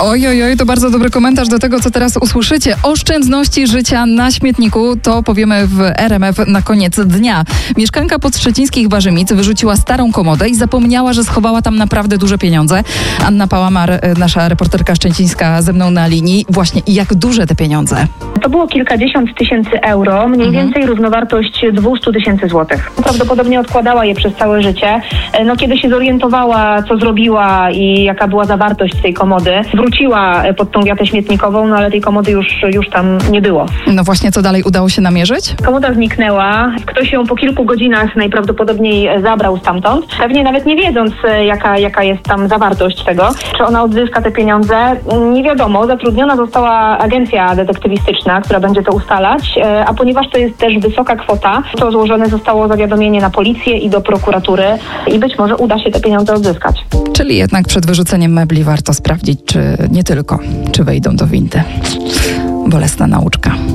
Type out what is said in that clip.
Oj, to bardzo dobry komentarz do tego, co teraz usłyszycie. Oszczędności życia na śmietniku, to powiemy w RMF na koniec dnia. Mieszkanka Podszczycińskich Warzymic wyrzuciła starą komodę i zapomniała, że schowała tam naprawdę duże pieniądze. Anna Pałamar, nasza reporterka szczecińska, ze mną na linii. Właśnie, jak duże te pieniądze? To było kilkadziesiąt tysięcy euro, mniej więcej równowartość 200 tysięcy złotych. Prawdopodobnie odkładała je przez całe życie. Kiedy się zorientowała, co zrobiła i jaka była zawartość tej komody, wróciła pod tą wiatę śmietnikową, ale tej komody już tam nie było. No właśnie, co dalej udało się namierzyć? Komoda zniknęła. Ktoś ją po kilku godzinach najprawdopodobniej zabrał stamtąd. Pewnie nawet nie wiedząc, jaka jest tam zawartość tego. Czy ona odzyska te pieniądze? Nie wiadomo. Zatrudniona została agencja detektywistyczna, która będzie to ustalać, a ponieważ to jest też wysoka kwota, to złożone zostało zawiadomienie na policję i do prokuratury i być może uda się te pieniądze odzyskać. Czyli jednak przed wyrzuceniem mebli warto sprawdzić, czy nie tylko, czy wejdą do windy. Bolesna nauczka.